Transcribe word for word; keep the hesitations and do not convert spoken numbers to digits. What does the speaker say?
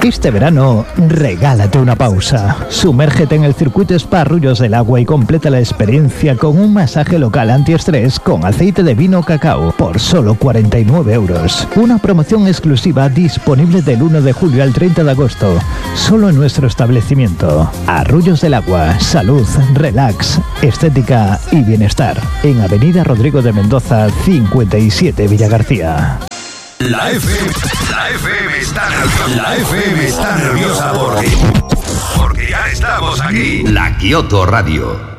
Este verano, regálate una pausa. Sumérgete en el circuito Spa Arroyos del Agua y completa la experiencia con un masaje local antiestrés con aceite de vino cacao por solo cuarenta y nueve euros. Una promoción exclusiva disponible del uno de julio al treinta de agosto, solo en nuestro establecimiento. Arroyos del Agua, salud, relax, estética y bienestar. En Avenida Rodrigo de Mendoza, cincuenta y siete, Villagarcía. La F M, la F M está nerviosa, la F M está nerviosa porque, porque ya estamos aquí. La Kioto Radio.